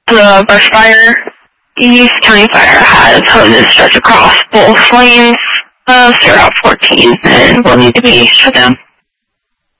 The brush fire. East County Fire has hoses stretched across both lanes of Route 14 and will need to be shut down.